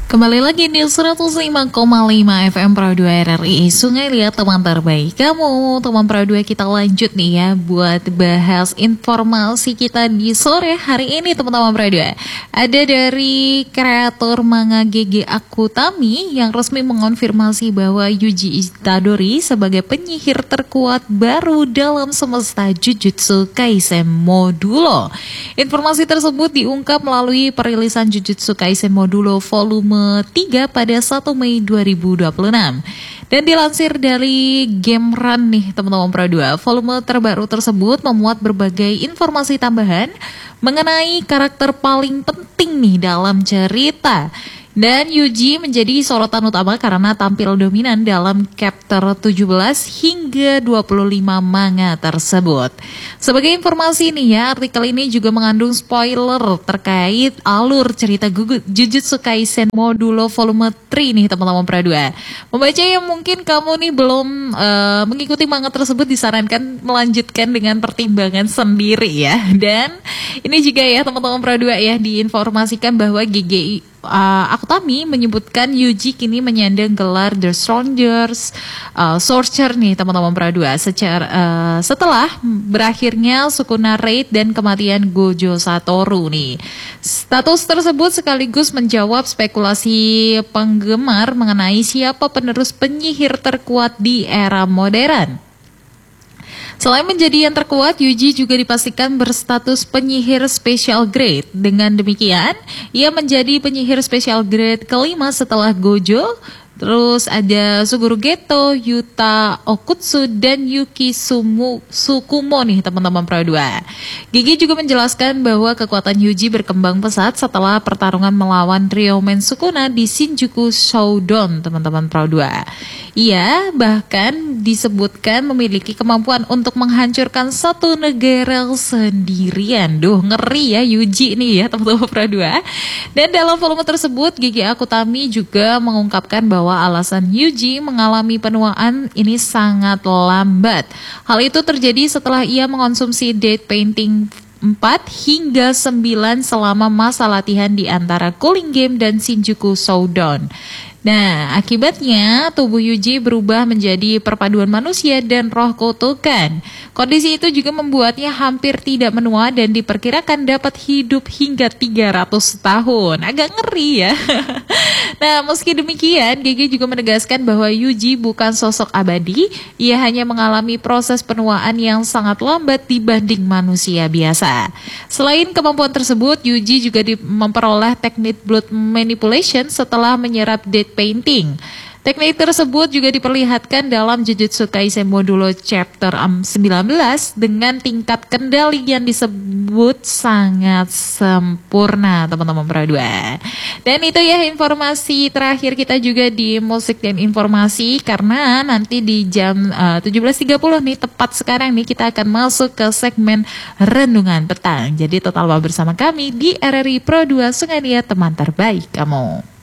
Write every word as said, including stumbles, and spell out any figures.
Kembali lagi di seratus lima koma lima F M Pro dua R R I Sungai Liat, teman terbaik kamu. Teman Pro dua, kita lanjut nih ya buat bahas informasi kita di sore hari ini, teman-teman Pro dua. Ada dari kreator manga G G Akutami yang resmi mengonfirmasi bahwa Yuji Itadori sebagai penyihir terkuat baru dalam semesta Jujutsu Kaisen Modulo. Informasi tersebut diungkap melalui perilisan Jujutsu Kaisen Modulo volume tiga pada satu Mei dua ribu dua puluh enam. Dan dilansir dari Game Run nih teman-teman Pro dua, volume terbaru tersebut memuat berbagai informasi tambahan mengenai karakter paling penting nih dalam cerita. Dan Yuji menjadi sorotan utama karena tampil dominan dalam chapter tujuh belas hingga dua puluh lima manga tersebut. Sebagai informasi nih ya, artikel ini juga mengandung spoiler terkait alur cerita Jujutsu Kaisen Modulo volume tiga nih teman-teman Pro dua. Membaca yang mungkin kamu nih belum uh, mengikuti manga tersebut disarankan melanjutkan dengan pertimbangan sendiri ya. Dan ini juga ya teman-teman Pro dua ya, diinformasikan bahwa G G I Uh, Akutami menyebutkan Yuji kini menyandang gelar The Strongest uh, Sorcerer nih teman-teman Pro dua, secara uh, setelah berakhirnya Sukuna Raid dan kematian Gojo Satoru nih. Status tersebut sekaligus menjawab spekulasi penggemar mengenai siapa penerus penyihir terkuat di era modern. Selain menjadi yang terkuat, Yuji juga dipastikan berstatus penyihir special grade. Dengan demikian, ia menjadi penyihir special grade kelima setelah Gojo. Terus ada Suguru Geto, Yuta Okutsu, dan Yuki Sumu, Sukumo nih teman-teman Pro dua. Gigi juga menjelaskan bahwa kekuatan Yuji berkembang pesat setelah pertarungan melawan Ryomen Sukuna di Shinjuku Showdown teman-teman Pro dua. Ia bahkan disebutkan memiliki kemampuan untuk menghancurkan satu negara sendirian. Duh, ngeri ya Yuji nih ya teman-teman Pro dua. Dan dalam volume tersebut, Gigi Akutami juga mengungkapkan bahwa alasan Yuji mengalami penuaan ini sangat lambat. Hal itu terjadi setelah ia mengonsumsi Dead Painting empat hingga sembilan selama masa latihan di antara Cooling Game dan Shinjuku Showdown. Nah, akibatnya tubuh Yuji berubah menjadi perpaduan manusia dan roh kutukan. Kondisi itu juga membuatnya hampir tidak menua dan diperkirakan dapat hidup hingga tiga ratus tahun. Agak ngeri ya. Nah, meski demikian, G G juga menegaskan bahwa Yuji bukan sosok abadi. Ia hanya mengalami proses penuaan yang sangat lambat dibanding manusia biasa. Selain kemampuan tersebut, Yuji juga memperoleh teknik blood manipulation setelah menyerap Dead Painting. Teknik tersebut juga diperlihatkan dalam Jujutsu Kaisen Modulo Chapter sembilan belas dengan tingkat kendali yang disebut sangat sempurna teman-teman Pro dua. Dan itu ya informasi terakhir kita juga di musik dan informasi, karena nanti di jam uh, tujuh belas tiga puluh nih tepat sekarang nih kita akan masuk ke segmen Renungan Petang. Jadi tetaplah bersama kami di R R I Pro dua Sungai Liat, teman terbaik kamu.